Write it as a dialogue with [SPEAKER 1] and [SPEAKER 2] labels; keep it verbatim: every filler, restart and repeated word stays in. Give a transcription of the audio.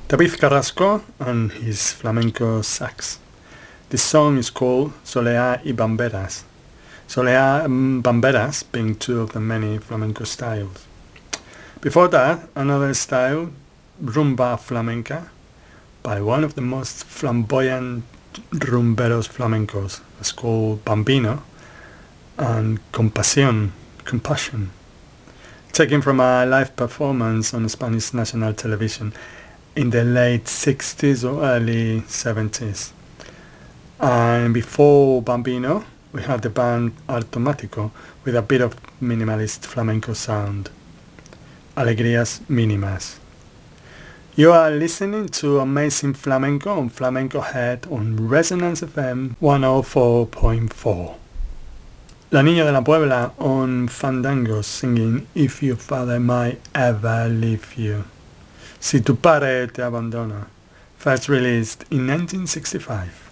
[SPEAKER 1] David Carrasco and his flamenco sax. This song is called Soleá y Bamberas. Soleá and Bamberas being two of the many flamenco styles. Before that, another style, rumba flamenca, by one of the most flamboyant rumberos flamencos. It's called Bambino and Compasión, Compassion, taken from a live performance on Spanish national television in the late sixties or early seventies. And before Bambino, we had the band Automático with a bit of minimalist flamenco sound. Alegrías Mínimas. You are listening to Amazing Flamenco on Flamenco Head on Resonance F M one oh four point four. La Niña de la Puebla on Fandango singing If Your Father Might Ever Leave You. Si tu padre te abandona. First released in nineteen sixty-five.